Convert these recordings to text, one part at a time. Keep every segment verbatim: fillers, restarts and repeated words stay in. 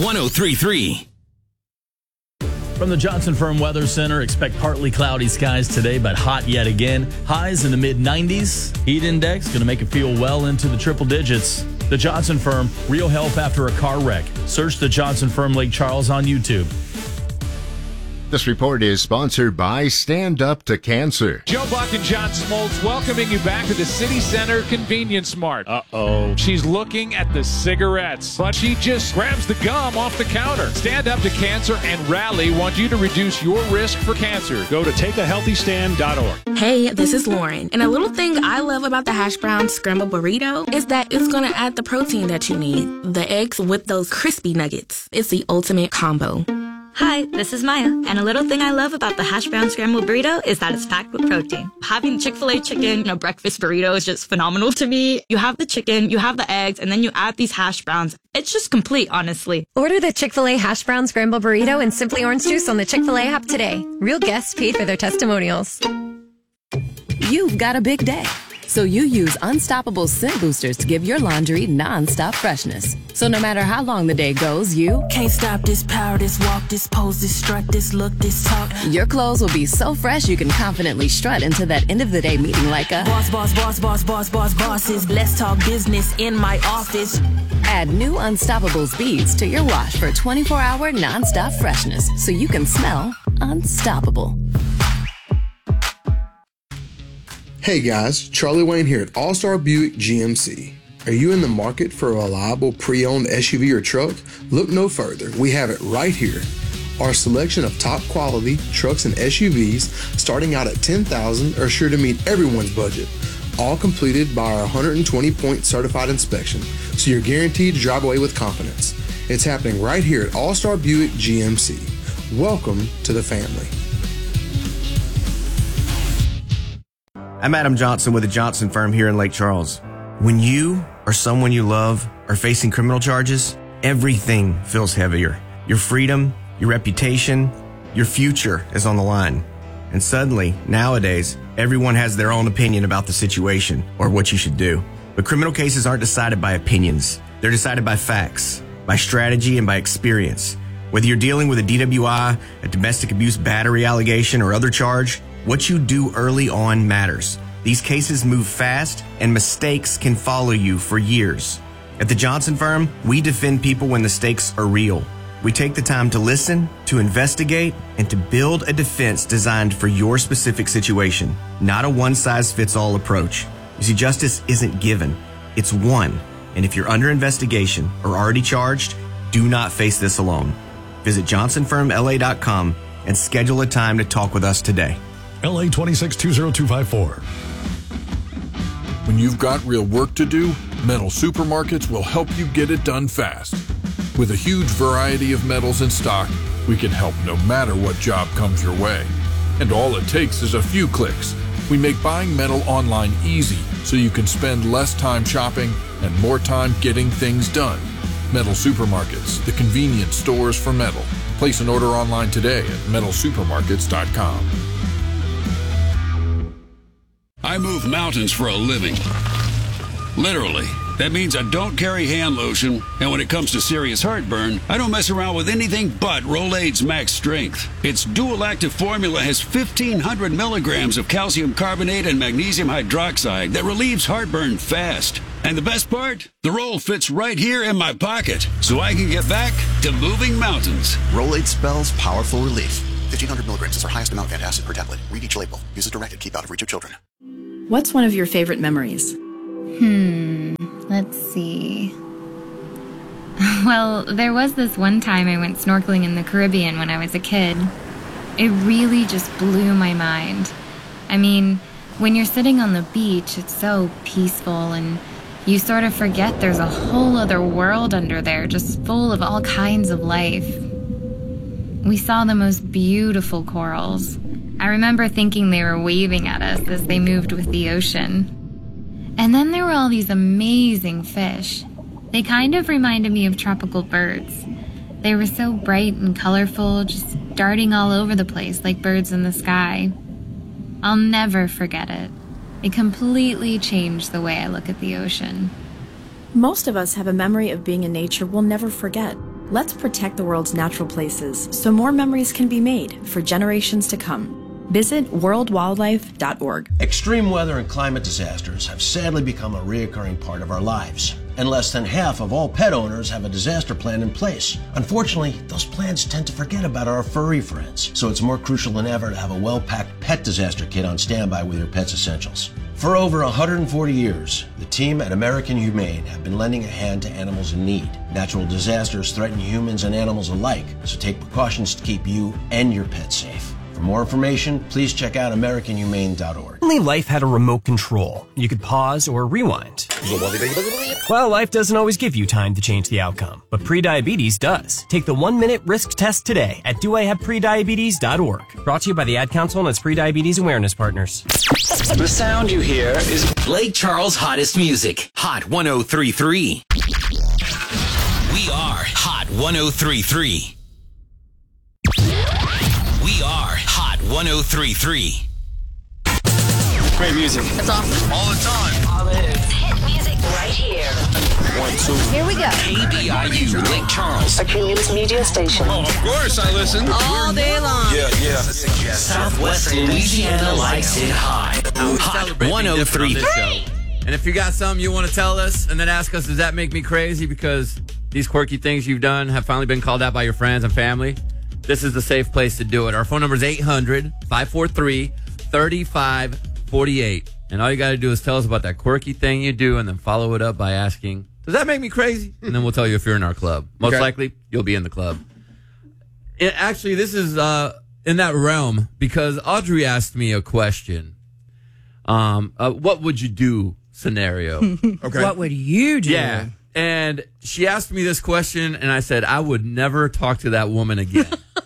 one oh three point three. From the Johnson Firm Weather Center, expect partly cloudy skies today, but hot yet again. Highs in the mid nineties. Heat index going to make it feel well into the triple digits. The Johnson Firm, real help after a car wreck. Search the Johnson Firm Lake Charles on YouTube. This report is sponsored by Stand Up to Cancer. Joe Buck and John Smoltz welcoming you back to the City Center Convenience Mart. Uh-oh. She's looking at the cigarettes, but she just grabs the gum off the counter. Stand Up to Cancer and Rally want you to reduce your risk for cancer. Go to take a healthy stand dot org. Hey, this is Lauren. And a little thing I love about the hash brown scramble burrito is that it's going to add the protein that you need. The eggs with those crispy nuggets. It's the ultimate combo. Hi, this is Maya, and a little thing I love about the hash brown scrambled burrito is that it's packed with protein. Having Chick-fil-A chicken in a breakfast burrito is just phenomenal to me. You have the chicken, you have the eggs, and then you add these hash browns. It's just complete, honestly. Order the Chick-fil-A hash brown scrambled burrito and Simply Orange Juice on the Chick-fil-A app today. Real guests paid for their testimonials. You've got a big day, so you use Unstoppable Scent Boosters to give your laundry non-stop freshness. So no matter how long the day goes, you can't stop this power, this walk, this pose, this strut, this look, this talk. Your clothes will be so fresh you can confidently strut into that end of the day meeting like a boss, boss, boss, boss, boss, boss, bosses. Let's talk business in my office. Add new Unstoppables beads to your wash for twenty-four hour non-stop freshness so you can smell unstoppable. Hey guys, Charlie Wayne here at All-Star Buick G M C. Are you in the market for a reliable pre-owned S U V or truck? Look no further. We have it right here. Our selection of top quality trucks and S U Vs starting out at ten thousand dollars are sure to meet everyone's budget. All completed by our one hundred twenty point certified inspection, so you're guaranteed to drive away with confidence. It's happening right here at All-Star Buick G M C. Welcome to the family. I'm Adam Johnson with the Johnson Firm here in Lake Charles. When you or someone you love are facing criminal charges, everything feels heavier. Your freedom, your reputation, your future is on the line. And suddenly, nowadays, everyone has their own opinion about the situation or what you should do. But criminal cases aren't decided by opinions. They're decided by facts, by strategy, and by experience. Whether you're dealing with a D W I, a domestic abuse battery allegation, or other charge, what you do early on matters. These cases move fast, and mistakes can follow you for years. At the Johnson Firm, we defend people when the stakes are real. We take the time to listen, to investigate, and to build a defense designed for your specific situation, not a one-size-fits-all approach. You see, justice isn't given, it's won. And if you're under investigation or already charged, do not face this alone. Visit johnson firm l a dot com and schedule a time to talk with us today. L A two six two zero two five four. When you've got real work to do, Metal Supermarkets will help you get it done fast. With a huge variety of metals in stock, we can help no matter what job comes your way. And all it takes is a few clicks. We make buying metal online easy so you can spend less time shopping and more time getting things done. Metal Supermarkets, the convenience stores for metal. Place an order online today at metal supermarkets dot com. I move mountains for a living. Literally. That means I don't carry hand lotion, and when it comes to serious heartburn, I don't mess around with anything but Rolaids Max Strength. Its dual active formula has fifteen hundred milligrams of calcium carbonate and magnesium hydroxide that relieves heartburn fast. And the best part? The roll fits right here in my pocket, so I can get back to moving mountains. Rolaids spells powerful relief. fifteen hundred milligrams is our highest amount of antacid per tablet. Read each label. Use as directed. Keep out of reach of children. What's one of your favorite memories? Hmm, let's see. Well, there was this one time I went snorkeling in the Caribbean when I was a kid. It really just blew my mind. I mean, when you're sitting on the beach, it's so peaceful and you sort of forget there's a whole other world under there just full of all kinds of life. We saw the most beautiful corals. I remember thinking they were waving at us as they moved with the ocean. And then there were all these amazing fish. They kind of reminded me of tropical birds. They were so bright and colorful, just darting all over the place like birds in the sky. I'll never forget it. It completely changed the way I look at the ocean. Most of us have a memory of being in nature we'll never forget. Let's protect the world's natural places so more memories can be made for generations to come. Visit world wildlife dot org. Extreme weather and climate disasters have sadly become a reoccurring part of our lives, and less than half of all pet owners have a disaster plan in place. Unfortunately, those plans tend to forget about our furry friends, so it's more crucial than ever to have a well-packed pet disaster kit on standby with your pet's essentials. For over one hundred forty years, the team at American Humane have been lending a hand to animals in need. Natural disasters threaten humans and animals alike, so take precautions to keep you and your pet safe. For more information, please check out american humane dot org. Only life had a remote control. You could pause or rewind. Well, life doesn't always give you time to change the outcome, but prediabetes does. Take the one-minute risk test today at do I have prediabetes dot org. Brought to you by the Ad Council and its prediabetes awareness partners. The sound you hear is Lake Charles' hottest music. Hot one oh three point three. We are Hot one oh three point three. We are Hot one oh three point three. Great music. It's awesome. All the time. All the hits. Hit music right here. One, two. Here we go. K B I U, Lake Charles. A community media station. Oh, of course I listen. All day long. Yeah, yeah. Southwest Louisiana likes it hot. Hot one oh three point three. And if you got something you want to tell us and then ask us, does that make me crazy? Because these quirky things you've done have finally been called out by your friends and family. This is the safe place to do it. Our phone number is eight hundred, five four three, three five four eight. And all you got to do is tell us about that quirky thing you do and then follow it up by asking, does that make me crazy? And then we'll tell you if you're in our club. Most Okay. likely, you'll be in the club. It, actually, this is uh, in that realm because Audrey asked me a question. Um, uh, what would you do scenario? Okay. What would you do? Yeah. And she asked me this question, and I said, I would never talk to that woman again.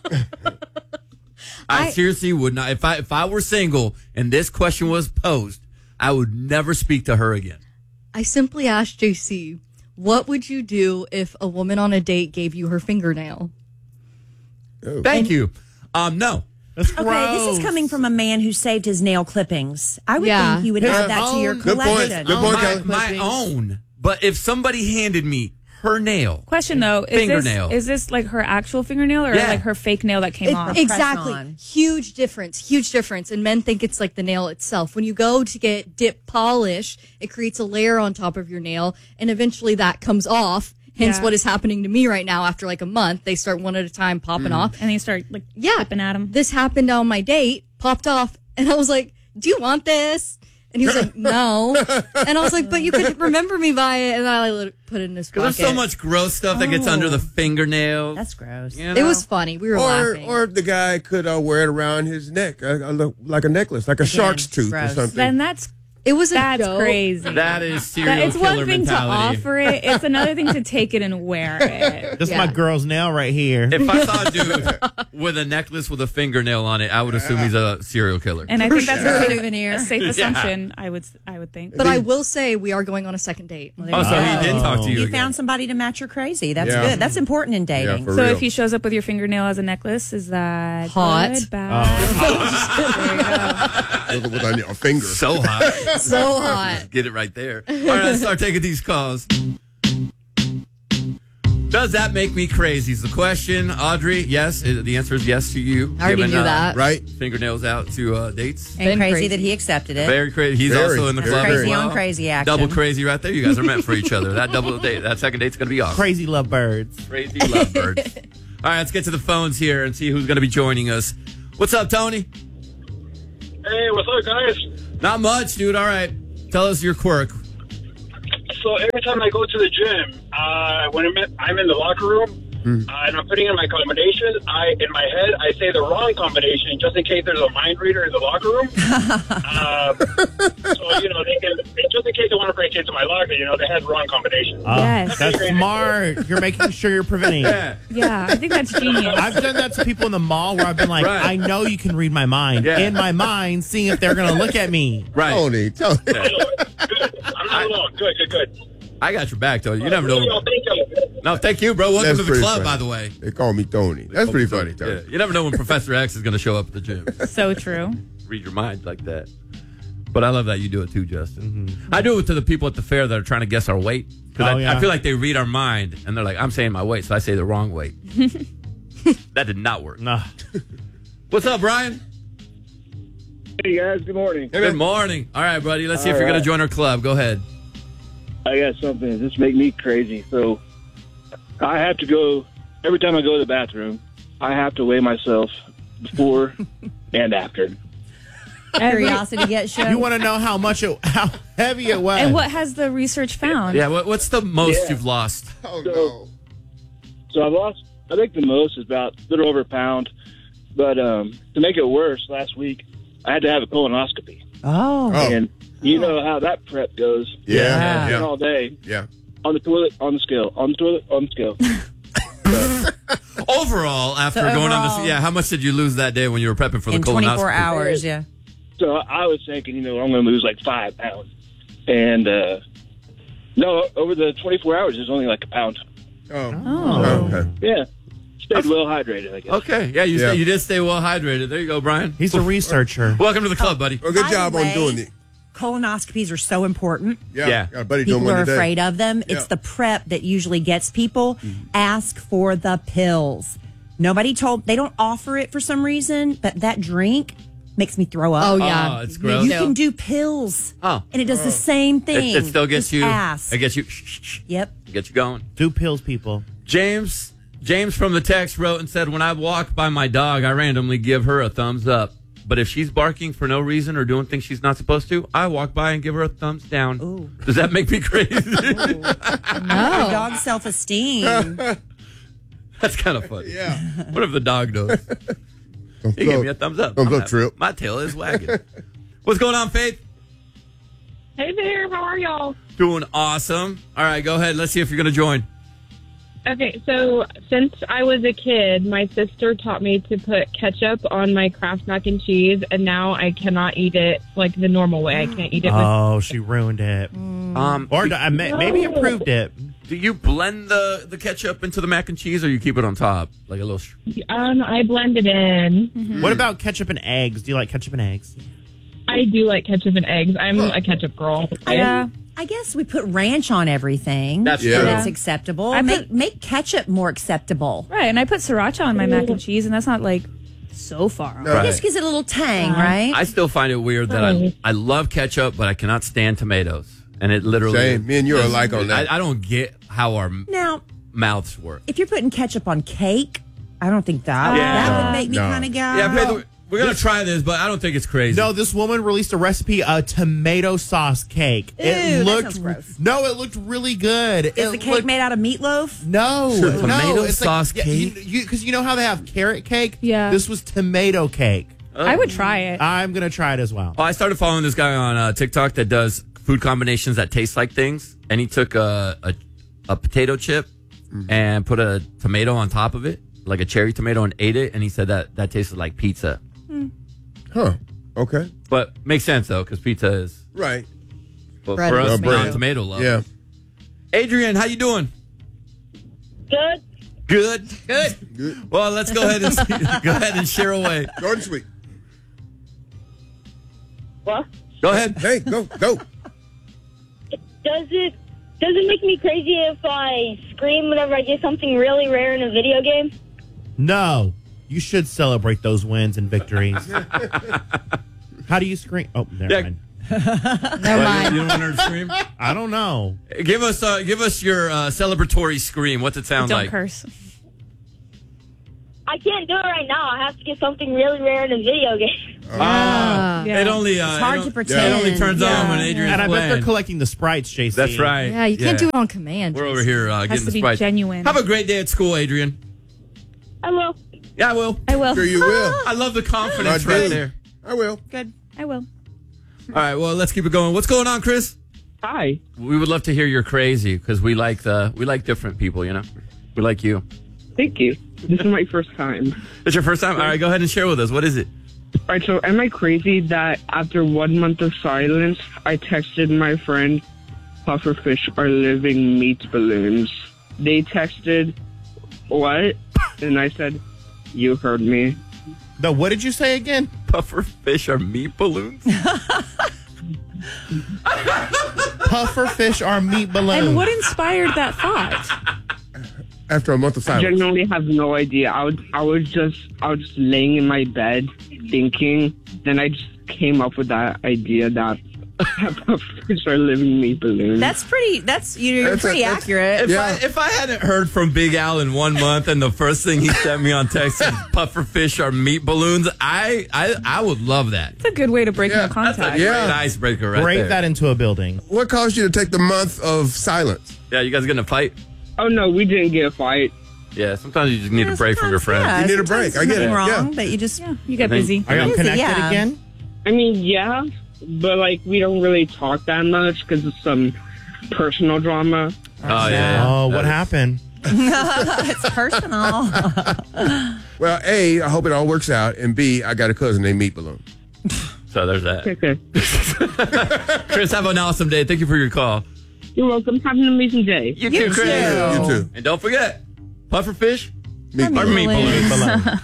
I, I seriously would not. If I if I were single and this question was posed, I would never speak to her again. I simply asked J C, what would you do if a woman on a date gave you her fingernail? Oh. Thank and, you. Um, no. That's okay, gross. This is coming from a man who saved his nail clippings. I would yeah. think he would his add that own, to your collection. Good point. Good point, my, my own. But if somebody handed me her nail. Question though, is fingernail. this, is this like her actual fingernail or yeah. like her fake nail that came it, off? Exactly. Huge difference. Huge difference. And men think it's like the nail itself. When you go to get dip polish, it creates a layer on top of your nail and eventually that comes off. Hence yeah. what is happening to me right now after like a month. They start one at a time popping mm. off. And they start like yeah. flipping at them. This happened on my date, popped off. And I was like, do you want this? And he was like, no. And I was like, but you could remember me by it. And I like, put it in his pocket. There's so much gross stuff that gets under the fingernail. That's gross. You know? It was funny. We were or, laughing. Or the guy could uh, wear it around his neck, uh, like a necklace, like a Again, shark's tooth gross. Or something. Then that's It was a That's joke. crazy. That is serial that, it's killer one thing mentality. to offer it. It's another thing to take it and wear it. This is yeah. my girl's nail right here. If I saw a dude with a necklace with a fingernail on it, I would assume he's a serial killer. And I think that's sure. a, safe, a safe assumption. Yeah. I would, I would think. But I will say we are going on a second date. Well, oh, so he did talk to you. You again. found somebody to match your crazy. That's yeah. good. That's important in dating. Yeah, so real. if he shows up with your fingernail as a necklace, is that hot? Good, bad? Oh. There you go. With on your finger. So hot. So hot. Get it right there. All right, let's start taking these calls. Does that make me crazy is the question. Audrey, yes. The answer is yes to you. I already Giving, knew uh, that. Right? Fingernails out to uh, dates. And crazy, crazy that he accepted it. Very crazy. He's Very, also in the club crazy as well. on crazy action. Double crazy right there. You guys are meant for each other. That double date, that second date's going to be awesome. Crazy lovebirds. Crazy lovebirds. All right, let's get to the phones here and see who's going to be joining us. What's up, Tony? Hey, what's up, guys? Not much, dude. All right. Tell us your quirk. So every time I go to the gym, uh, when I'm in, I'm in the locker room, mm. uh, and I'm putting in my combination, I in my head, I say the wrong combination just in case there's a mind reader in the locker room. um, so, you know, they can, just in case they want to break into my locker, you know, they had the wrong combination. Uh, yes. That's smart. You're making sure you're preventing it. Yeah. Yeah, I think that's genius. I've done that to people in the mall where I've been like, right. I know you can read my mind. Yeah. In my mind, seeing if they're going to look at me. Right. Tony, Tony. Yeah. Good. I'm not alone. Good, good, good. I got your back, Tony. You never know. No, thank you, bro. Welcome That's to the club, funny. by the way. They call me Tony. That's pretty funny, Tony. Yeah. You never know when Professor X is going to show up at the gym. So true. Read your mind like that. But I love that you do it too, Justin. Mm-hmm. I do it to the people at the fair that are trying to guess our weight. Because Oh, I, yeah. I feel like they read our mind, and they're like, I'm saying my weight, so I say the wrong weight. That did not work. Nah. What's up, Brian? Hey guys, good morning. Good morning. All right, buddy. Let's see if All you're going right. to join our club. Go ahead. I got something that just make me crazy. So I have to go every time I go to the bathroom. I have to weigh myself before and after. Curiosity gets shown. You want to know how much it, how heavy it was? And what has the research found? Yeah, what, what's the most Yeah. you've lost? Oh, no. So I've lost. I think the most is about a little over a pound. But um, to make it worse, last week I had to have a colonoscopy. Oh. And you know how that prep goes. Yeah. Yeah. All day. Yeah. On the toilet, on the scale, on the toilet, on the scale. Overall, after So going on overall- this, yeah, how much did you lose that day when you were prepping for the In colonoscopy? twenty-four hours, yeah. So I was thinking, you know, I'm going to lose like five pounds. And uh, no, over the twenty-four hours, it's only like a pound. Oh. Oh. Okay. Yeah. Stayed well hydrated, I guess. Okay, yeah, you Yeah. Stay, you did stay well hydrated. There you go, Brian. He's a researcher. Welcome to the club, buddy. Well, good By job the on way, doing it. Colonoscopies are so important. Yeah. Yeah. Got a buddy doing People one are today. afraid of them. Yeah. It's the prep that usually gets people. Ask for the pills. Nobody told, they don't offer it for some reason, but that drink makes me throw up. Oh, yeah. Oh, it's gross. You can do pills. Oh. And it does the same It, thing. it still gets Just you. Ask. It gets you. Shh, shh, shh, Yep. gets you going. Do pills, people. James, James from the text wrote and said, "When I walk by my dog, I randomly give her a thumbs up. But if she's barking for no reason or doing things she's not supposed to, I walk by and give her a thumbs down. Ooh. Does that make me crazy? Your No. dog's self-esteem. That's kind of funny. Yeah. What if the dog knows? He gave me a thumbs up. Thumbs I'm up, happy. Trip. My tail is wagging. What's going on, Faith? Hey there, how are y'all? Doing awesome. All right, go ahead. Let's see if you're going to join. Okay, so since I was a kid, my sister taught me to put ketchup on my Kraft mac and cheese, and now I cannot eat it like the normal way. I can't eat it with Oh, she ruined it. Um, Or I may, maybe improved it. Do you blend the, the ketchup into the mac and cheese, or you keep it on top like a little? Sh- Um, I blend it in. Mm-hmm. What about ketchup and eggs? Do you like ketchup and eggs? I do like ketchup and eggs. I'm a ketchup girl. Yeah. I guess we put ranch on everything. That's so true. That's Yeah. acceptable. I make put- make ketchup more acceptable. Right, and I put sriracha on my mac and cheese, and that's not like so far off. I guess gives it a little tang, Uh-huh. right? I still find it weird that I I love ketchup, but I cannot stand tomatoes, and it literally. Same. Me and you are alike on that. I, I don't get how our Now, mouths work. if you're putting ketchup on cake, I don't think that Yeah. that would make me No. kind of go. Yeah, Faith, we're gonna try this, but I don't think it's crazy. No, this woman released a recipe, a tomato sauce cake. Ew, it that looked sounds gross. no, it looked really good. Is it the cake looked, made out of meatloaf? No, Tomato no, it's sauce like, cake? Because you, you, 'cause you know how they have carrot cake? Yeah. This was tomato cake. I would try it. I'm gonna try it as well. Oh, I started following this guy on uh, TikTok that does food combinations that taste like things, and he took a a, a potato chip and put a tomato on top of it, like a cherry tomato, and ate it, and he said that that tasted like pizza. Huh. Okay. But makes sense though, because pizza is. Right. But Bread for with us, tomato. non-tomato love. Yeah. Adrian, how you doing? Good. Good. Good. Good. Well, let's go ahead and go ahead and share away. Jordan Sweet. What? Go ahead. Hey, go, go. Does it does it make me crazy if I scream whenever I get something really rare in a video game? No, you should celebrate those wins and victories. How do you scream? Oh, never Yeah. mind. Never mind. You don't want her to scream? I don't know. Give us uh, give us your uh, celebratory scream. What's it sound Don't like? curse. I can't do it right now. I have to get something really rare in a video game. Ah, Yeah. it only uh, It's hard it to don't- pretend. It only turns Yeah. on when Adrian's And I bet playing. they're collecting the sprites, J C. That's right. Yeah, you can't do it on command. We're over here uh, Has getting to the be sprites. genuine. Have a great day at school, Adrian. I will. Yeah, I will. I will. Sure you will. I love the confidence I right do. there. I will. Good. I will. All right, well, let's keep it going. What's going on, Chris? Hi. We would love to hear you're crazy because we like the we like different people. You know, we like you. Thank you. This is my first time. It's your first time. All right, go ahead and share with us. What is it? All right, so am I crazy that after one month of silence, I texted my friend, pufferfish are living meat balloons. They texted, what? And I said, you heard me. No, what did you say again? Puffer fish are meat balloons. Puffer fish are meat balloons. And what inspired that thought? After a month of I silence. genuinely have no idea. I would, I was just, I was just laying in my bed thinking. Then I just came up with that idea that pufferfish are living meat balloons. That's pretty. That's you're That's a- pretty that's- accurate. If, Yeah. I, if I hadn't heard from Big Al in one month and the first thing he sent me on text is pufferfish are meat balloons, I, I I would love that. It's a good way to break Yeah, no contact. That's a Yeah. great icebreaker right Break there. that into a building. What caused you to take the month of silence? Yeah, you guys getting a fight? Oh no, we didn't get a fight. Yeah, sometimes you just need Yeah, a break from your sometimes, friends. yeah, You need a break. sometimes I get there's it. nothing Yeah. wrong, but you just Yeah, you get Thank- busy. Are y'all Busy, connected yeah. again? I mean, yeah, but like we don't really talk that much because of some personal drama. Oh, yeah. Oh, what That is- happened? it's personal. Well, A, I hope it all works out, and B, I got a cousin named Meat Balloon. So there's that. Okay. Chris, have an awesome day. Thank you for your call. You're welcome. Have an amazing day. You, You too, Chris. too. You too. And don't forget, pufferfish Meat are balloon. meat balloons.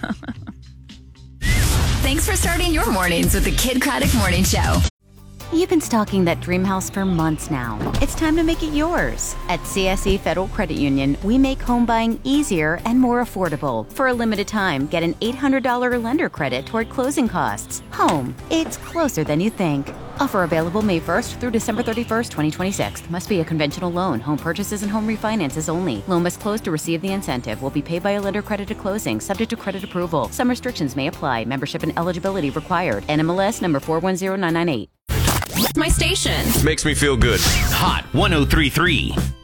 Thanks for starting your mornings with the Kid Craddock Morning Show. You've been stalking that dream house for months now. It's time to make it yours. At C S E Federal Credit Union, we make home buying easier and more affordable. For a limited time, get an eight hundred dollars lender credit toward closing costs. Home, it's closer than you think. Offer available May first through December thirty-first, twenty twenty-six. Must be a conventional loan. Home purchases and home refinances only. Loan must close to receive the incentive. Will be paid by a lender credit at closing, subject to credit approval. Some restrictions may apply. Membership and eligibility required. N M L S number four one zero nine nine eight. My station. Makes me feel good. Hot one oh three three.